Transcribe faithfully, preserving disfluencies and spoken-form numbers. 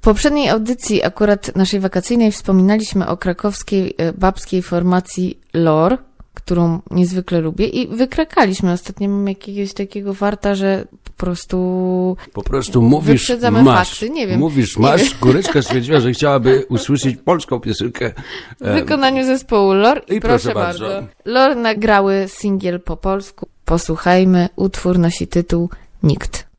poprzedniej audycji, akurat naszej wakacyjnej, wspominaliśmy o krakowskiej babskiej formacji Lor, którą niezwykle lubię i wykrakaliśmy. Ostatnio mam jakiegoś takiego farta, że po prostu Po prostu mówisz, masz. fakty. Nie wiem. Mówisz, nie masz. wiem. Kureczka stwierdziła, że chciałaby usłyszeć polską piosenkę. W wykonaniu zespołu Lor. I, I proszę, proszę bardzo. bardzo. Lor nagrały singiel po polsku. Posłuchajmy. Utwór nosi tytuł Nikt.